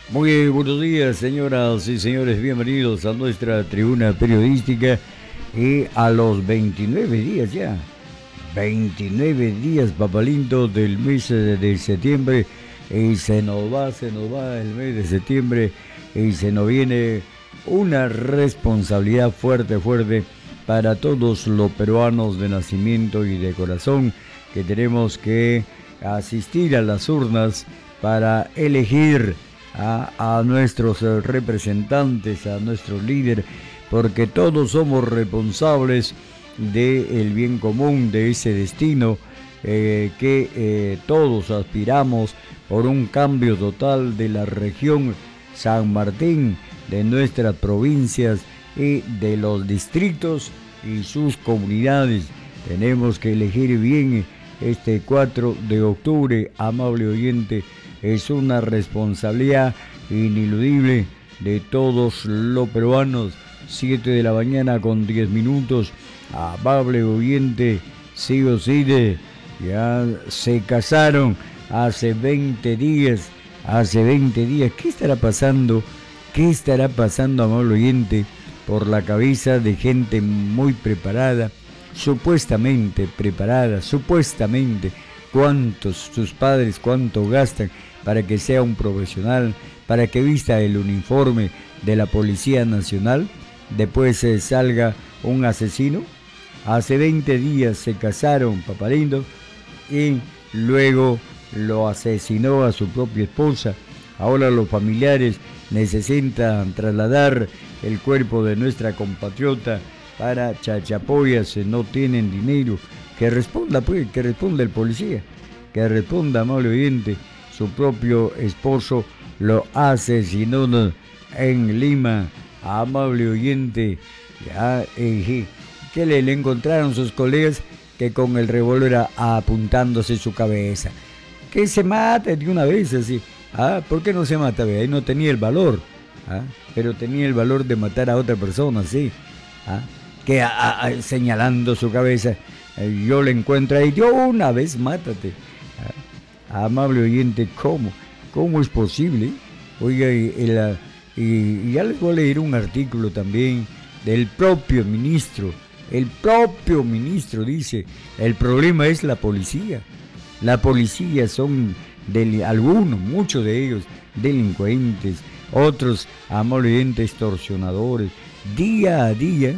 Muy buenos días, señoras y señores. Bienvenidos a nuestra tribuna periodística y a los 29 días ya. 29 días, papalindo, del mes de septiembre. Y se nos va el mes de septiembre y se nos viene una responsabilidad fuerte, fuerte para todos los peruanos de nacimiento y de corazón que tenemos que asistir a las urnas para elegir a nuestros representantes, a nuestros líderes, porque todos somos responsables del bien común, de ese destino que todos aspiramos por un cambio total de la región San Martín, de nuestras provincias y de los distritos y sus comunidades. Tenemos que elegir bien este 4 de octubre, amable oyente. Es una responsabilidad ineludible de todos los peruanos. 7 de la mañana con 10 minutos. Amable oyente, sí o sí, ya se casaron hace 20 días. Hace 20 días. ¿Qué estará pasando? ¿Qué estará pasando, amable oyente, por la cabeza de gente muy preparada? Supuestamente preparada, supuestamente. ¿Cuántos sus padres, cuánto gastan para que sea un profesional, para que vista el uniforme de la Policía Nacional? Después salga un asesino. Hace 20 días se casaron, papalindo, y luego lo asesinó a su propia esposa. Ahora los familiares necesitan trasladar el cuerpo de nuestra compatriota para Chachapoyas, no tienen dinero. Que responda, pues, que responda el policía, que responda, amable oyente. Su propio esposo lo asesinó en Lima, amable oyente. Ya, que le encontraron sus colegas que con el revólver apuntándose su cabeza. Que se mate de una vez así. ¿Por qué no se mata? Ahí no tenía el valor, pero tenía el valor de matar a otra persona, sí. Que señalando su cabeza, yo le encuentro ahí, de una vez mátate. Amable oyente, ¿cómo es posible? Oiga, y ya les voy a leer un artículo también del propio ministro. El propio ministro dice, el problema es la policía. La policía son algunos, muchos de ellos, delincuentes, otros, amable oyente, extorsionadores. Día a día,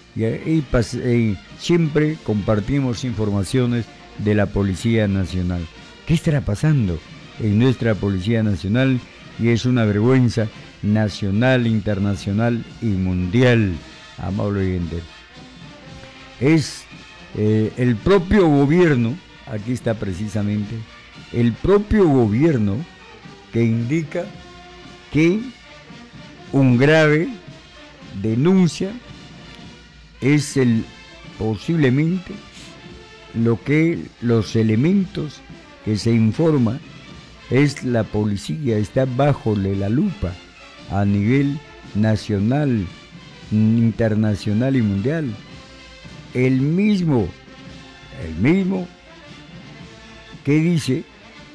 siempre compartimos informaciones de la Policía Nacional. ¿Qué estará pasando en nuestra Policía Nacional? Y es una vergüenza nacional, internacional y mundial, amable oyente. Es el propio gobierno, aquí está precisamente, el propio gobierno que indica que un grave denuncia es posiblemente los elementos que se informa es la policía está bajo la lupa a nivel nacional, internacional y mundial. El mismo que dice,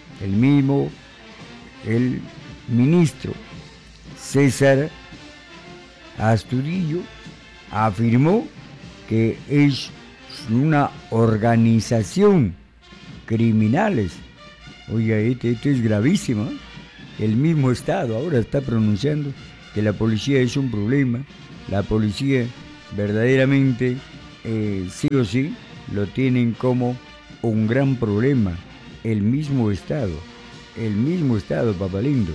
el ministro César Astudillo afirmó que es una organización criminales. Oiga, esto es gravísimo. El mismo Estado ahora está pronunciando que la policía es un problema. La policía verdaderamente, sí o sí, lo tienen como un gran problema. El mismo Estado, papalindo.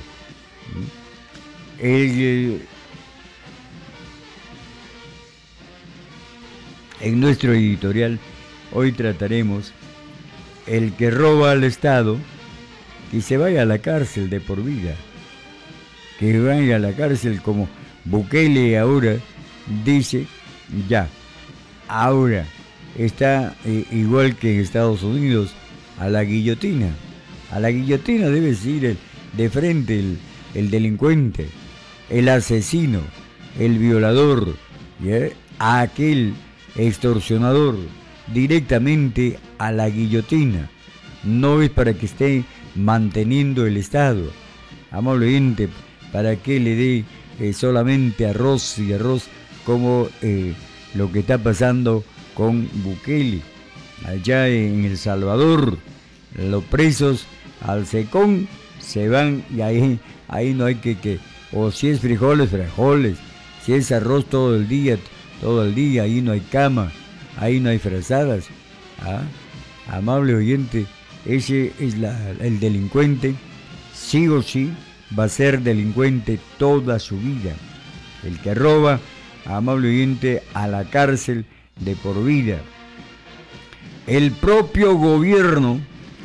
En nuestro editorial hoy trataremos el que roba al Estado y se vaya a la cárcel de por vida. Que vaya a la cárcel como Bukele ahora dice, ya, ahora está igual que en Estados Unidos, a la guillotina. A la guillotina debe ir de frente el delincuente, el asesino, el violador, a aquel extorsionador, directamente a la guillotina. No es para que esté manteniendo el Estado. Amable oyente, para que le dé solamente arroz y arroz, como lo que está pasando con Bukele. Allá en El Salvador, los presos al secón se van y ahí no hay que, o si es frijoles, frijoles, si es arroz todo el día, ahí no hay cama, ahí no hay frazadas. ¿Ah? Amable oyente, ese es el delincuente, sí o sí va a ser delincuente toda su vida. El que roba, amable oyente, a la cárcel de por vida. El propio gobierno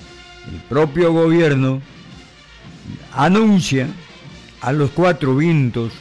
anuncia a los cuatro vientos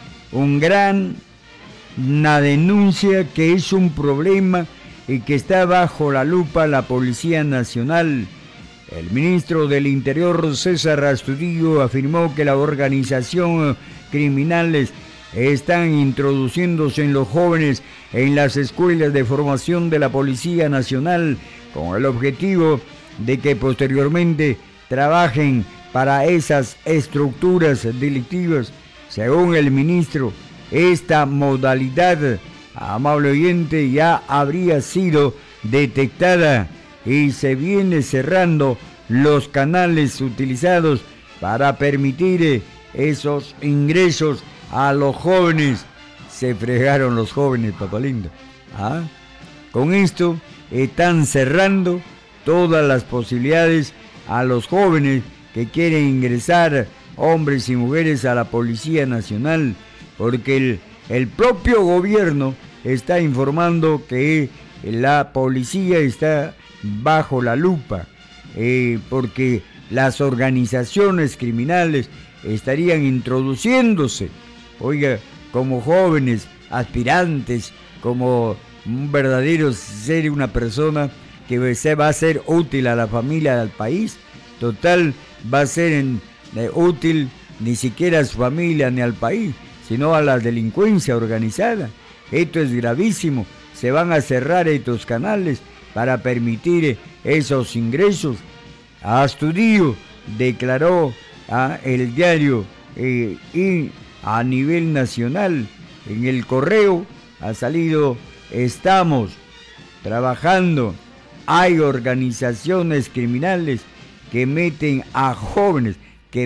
una denuncia que es un problema y que está bajo la lupa la Policía Nacional. El ministro del Interior, César Astudillo, afirmó que la organización criminales están introduciéndose en los jóvenes en las escuelas de formación de la Policía Nacional con el objetivo de que posteriormente trabajen para esas estructuras delictivas. Según el ministro, esta modalidad, amable oyente, ya habría sido detectada y se viene cerrando los canales utilizados para permitir esos ingresos a los jóvenes. Se fregaron los jóvenes, papá lindo. ¿Ah? Con esto están cerrando todas las posibilidades a los jóvenes que quieren ingresar, hombres y mujeres, a la Policía Nacional, porque el propio gobierno está informando que la policía está bajo la lupa, porque las organizaciones criminales estarían introduciéndose, oiga, como jóvenes, aspirantes, como un verdadero ser, una persona que se va a ser útil a la familia, al país. Total, va a ser útil ni siquiera a su familia ni al país, sino a la delincuencia organizada. Esto es gravísimo. Se van a cerrar estos canales para permitir esos ingresos. Astudillo declaró a el diario y a nivel nacional, en el correo ha salido: estamos trabajando, hay organizaciones criminales que meten a jóvenes, dice.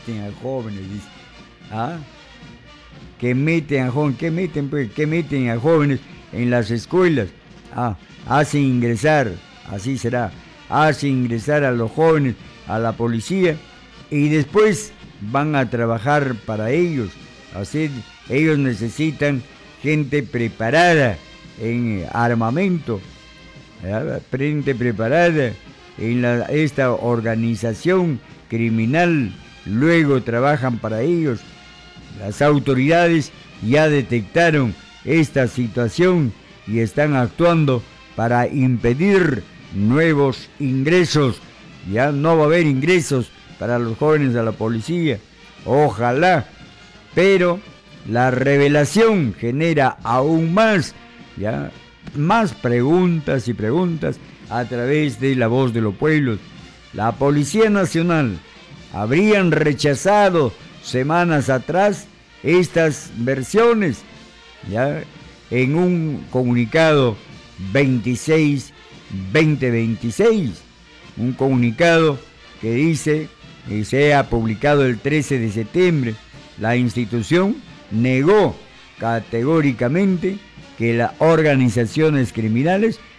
¿Ah? Que meten a jóvenes, que meten a jóvenes en las escuelas. Hacen ingresar, así será, hacen ingresar a los jóvenes a la policía y después van a trabajar para ellos. Así, ellos necesitan gente preparada en armamento, gente preparada en esta organización criminal, luego trabajan para ellos. Las autoridades ya detectaron esta situación y están actuando para impedir nuevos ingresos. Ya no va a haber ingresos para los jóvenes a la policía, ojalá, pero la revelación genera aún más preguntas y preguntas a través de La Voz de los Pueblos. La Policía Nacional habrían rechazado semanas atrás estas versiones, ya en un comunicado 2026, un comunicado que dice, y se ha publicado el 13 de septiembre, la institución negó categóricamente que las organizaciones criminales